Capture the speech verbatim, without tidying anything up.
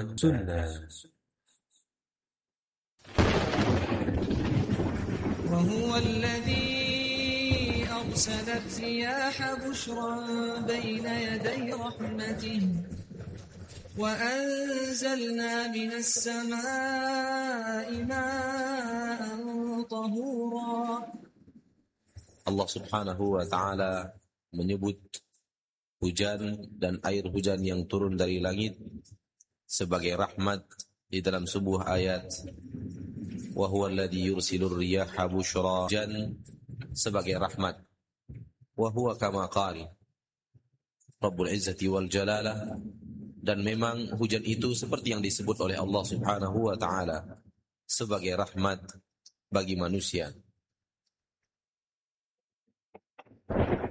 sunnah. وهو الذي أرسل الرياح بشرا بين يدي رحمته وأنزلنا من السماء ماء طهورا. Allah subhanahu wa ta'ala menyebut hujan dan air hujan yang turun dari langit sebagai rahmat di dalam sebuah ayat. Wa huwa alladhi yursilur riyaha bushra, hujan sebagai rahmat. Wa huwa kama qala Rabbul Izzati wal Jalalah, dan memang hujan itu seperti yang disebut oleh Allah subhanahu wa ta'ala sebagai rahmat bagi manusia.